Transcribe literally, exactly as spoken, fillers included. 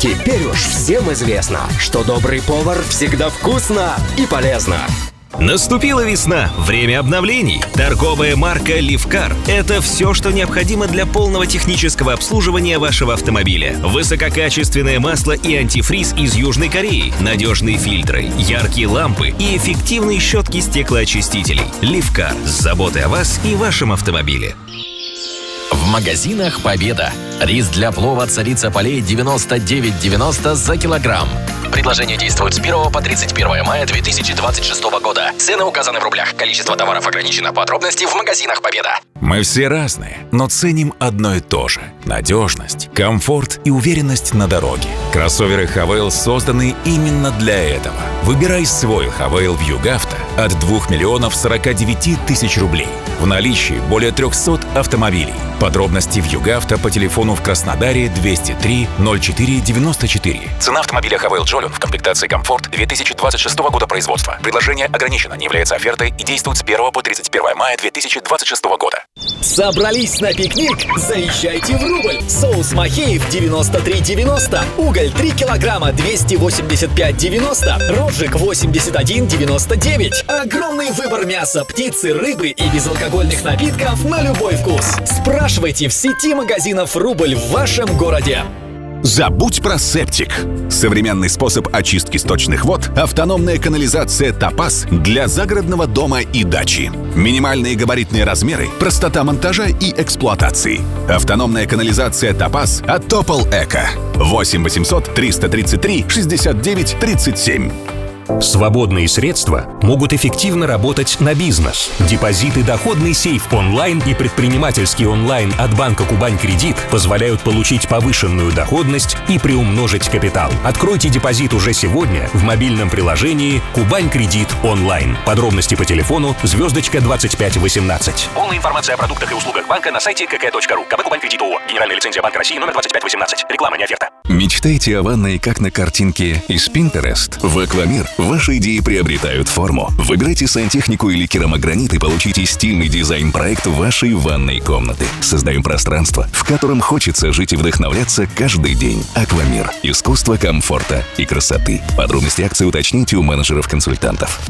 Теперь уж всем известно, что добрый повар всегда вкусно и полезно. Наступила весна, время обновлений. Торговая марка «Ливкар» — это все, что необходимо для полного технического обслуживания вашего автомобиля. Высококачественное масло и антифриз из Южной Кореи, надежные фильтры, яркие лампы и эффективные щетки стеклоочистителей. «Ливкар» с заботой о вас и вашем автомобиле. В магазинах «Победа». Рис для плова «Царица полей» девяносто девять девяносто за килограмм. Предложение действует с первого по тридцать первое мая две тысячи двадцать шестого года. Цены указаны в рублях. Количество товаров ограничено. Подробности в магазинах «Победа». Мы все разные, но ценим одно и то же – надежность, комфорт и уверенность на дороге. Кроссоверы Хавейл созданы именно для этого. Выбирай свой Хавейл в Югавто от двух миллионов сорока девяти тысяч рублей. В наличии более трехсот автомобилей. Подробности в Югавто по телефону в Краснодаре двести три ноль четыре девяносто четыре. Цена автомобиля Хавейл Джолион в комплектации «Комфорт» две тысячи двадцать шестого года производства. Предложение ограничено, не является офертой и действует с первого по тридцать первое мая две тысячи двадцать шестого года. Собрались на пикник? Заезжайте в Рубль! Соус Махеев девяносто три девяносто, уголь три килограмма двести восемьдесят пять девяносто, розжиг восемьдесят один девяносто девять. Огромный выбор мяса, птицы, рыбы и безалкогольных напитков на любой вкус. Спрашивайте в сети магазинов «Рубль» в вашем городе. Забудь про септик. Современный способ очистки сточных вод – автономная канализация «Топаз» для загородного дома и дачи. Минимальные габаритные размеры, простота монтажа и эксплуатации. Автономная канализация «Топаз» от Топол Эко. восемь восемьсот триста тридцать три шестьдесят девять тридцать семь. Свободные средства могут эффективно работать на бизнес. Депозиты «Доходный сейф онлайн» и «Предпринимательский онлайн» от банка «Кубань Кредит» позволяют получить повышенную доходность и приумножить капитал. Откройте депозит уже сегодня в мобильном приложении «Кубань Кредит онлайн». Подробности по телефону звездочка двадцать пять восемнадцать. Полная информация о продуктах и услугах банка на сайте ка ка точка ру. КБ «Кубань Кредит ООО». Генеральная лицензия Банка России номер двадцать пять восемнадцать. Реклама, не оферта. Мечтаете о ванной как на картинке из Pinterest? В «Аквамир» ваши идеи приобретают форму. Выбирайте сантехнику или керамогранит и получите стильный дизайн-проект вашей ванной комнаты. Создаем пространство, в котором хочется жить и вдохновляться каждый день. «Аквамир» – искусство комфорта и красоты. Подробности акции уточните у менеджеров-консультантов.